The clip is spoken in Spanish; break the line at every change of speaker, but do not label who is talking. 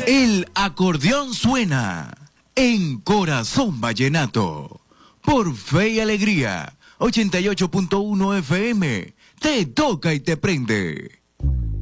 El acordeón suena en Corazón Vallenato. Por Fe y Alegría, 88.1 FM. Te toca y te prende.